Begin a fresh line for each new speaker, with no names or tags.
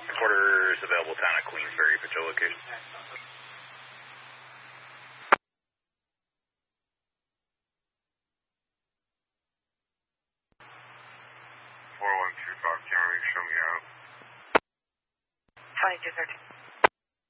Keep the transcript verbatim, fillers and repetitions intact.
Quarter is available town at Queensbury, Patrol location.
four one two five County, show me out.
twenty-two thirteen.